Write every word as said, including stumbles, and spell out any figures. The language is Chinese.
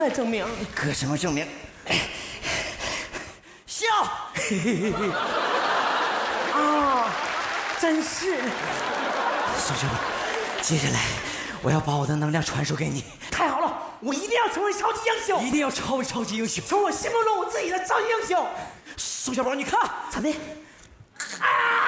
来证明？ 搁什么证明？笑！ 啊，真是！ 苏小宝，接下来我要把我的能量传授给你。 太好了，我一定要成为超级英雄！ 一定要成为超级英雄， 成为我心目中我自己的超级英雄！ 苏小宝，你看， 咋的？啊！